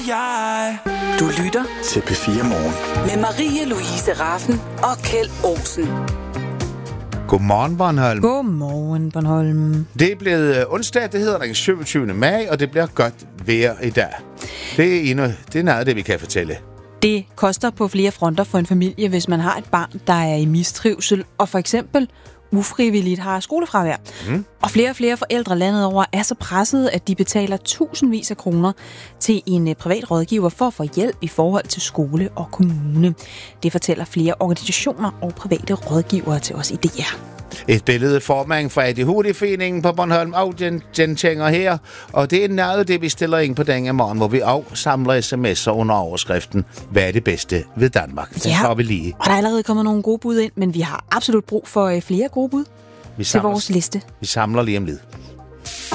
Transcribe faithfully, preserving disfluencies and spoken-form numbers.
jeg. Du lytter til P fire Morgen med Marie-Louise Raffen og Kjeld Olsen. Godmorgen, Bornholm. Godmorgen, Bornholm. Det er blevet onsdag, det hedder den syvogtyvende maj, og det bliver godt vejr i dag. Det er, endnu, det er noget af det, vi kan fortælle. Det koster på flere fronter for en familie, hvis man har et barn, der er i mistrivsel, og for eksempel ufrivilligt har skolefravær. Mm. Og flere og flere forældre landet over er så pressede, at de betaler tusindvis af kroner til en privat rådgiver for at få hjælp i forhold til skole og kommune. Det fortæller flere organisationer og private rådgivere til os i D R. Et billede formand fra A D H D-foreningen på Bornholm, og den, den tænker her. Og det er noget af det, vi stiller ind på denne morgen, hvor vi også samler sms'er under overskriften, hvad er det bedste ved Danmark? Den ja, tager vi lige. Og der er allerede kommet nogle gode bud ind, men vi har absolut brug for flere gode bud vi til vores liste. Vi samler lige om lidt.